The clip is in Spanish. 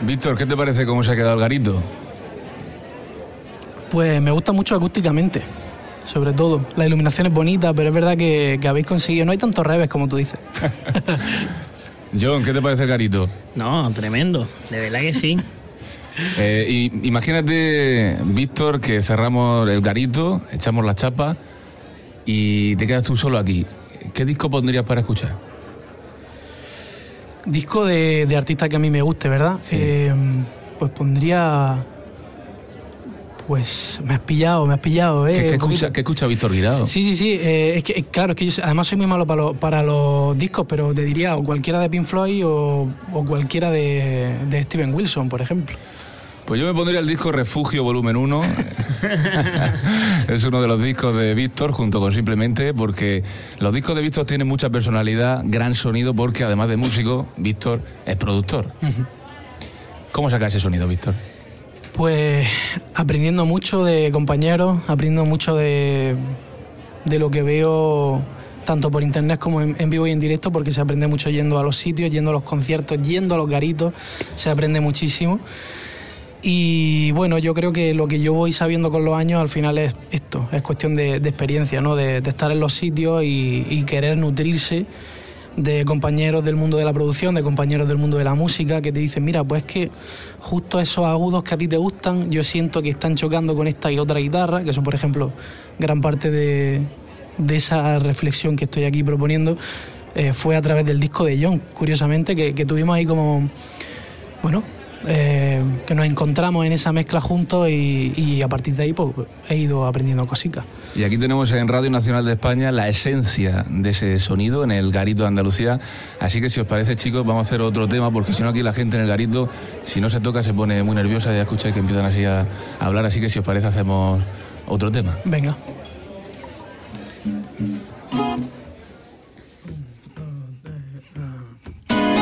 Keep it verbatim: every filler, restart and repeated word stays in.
Víctor, ¿qué te parece cómo se ha quedado el garito? Pues me gusta mucho acústicamente, sobre todo. La iluminación es bonita, pero es verdad que, que habéis conseguido... No hay tantos reves como tú dices. John, ¿qué te parece el garito? No, tremendo, de verdad que sí. Eh, y, imagínate, Víctor, que cerramos el garito, echamos la chapa y te quedas tú solo aquí. ¿Qué disco pondrías para escuchar? Disco de, de artista que a mí me guste, ¿verdad? Sí. Eh, pues pondría... Pues me has pillado, me has pillado, ¿eh? ¿Qué, qué, escucha, ¿qué escucha Víctor Guirao? Sí, sí, sí. Eh, es que, claro, es que yo además soy muy malo para, lo, para los discos, pero te diría o cualquiera de Pink Floyd o, o cualquiera de, de Steven Wilson, por ejemplo. Pues yo me pondría el disco Refugio Volumen uno. Es uno de los discos de Víctor, junto con Simplemente, porque los discos de Víctor tienen mucha personalidad, gran sonido, porque además de músico, Víctor es productor. Uh-huh. ¿Cómo saca ese sonido, Víctor? Pues aprendiendo mucho de compañeros, aprendiendo mucho de, de lo que veo tanto por internet como en, en vivo y en directo, porque se aprende mucho yendo a los sitios, yendo a los conciertos, yendo a los garitos, se aprende muchísimo. Y bueno, yo creo que lo que yo voy sabiendo con los años al final es esto, es cuestión de, de experiencia, ¿no? De, de estar en los sitios y, y querer nutrirse de compañeros del mundo de la producción, de compañeros del mundo de la música, que te dicen, mira, pues es que justo esos agudos que a ti te gustan, yo siento que están chocando con esta y otra guitarra, que eso, por ejemplo, gran parte de, de esa reflexión que estoy aquí proponiendo eh, fue a través del disco de John, curiosamente, que, que tuvimos ahí como, bueno, eh, que nos encontramos en esa mezcla juntos y, y a partir de ahí pues, he ido aprendiendo cositas. Y aquí tenemos en Radio Nacional de España la esencia de ese sonido en el Garito de Andalucía. Así que si os parece, chicos, vamos a hacer otro tema, porque si no aquí la gente en el Garito, si no se toca, se pone muy nerviosa. Ya escucháis que empiezan así a hablar, así que si os parece hacemos otro tema. Venga.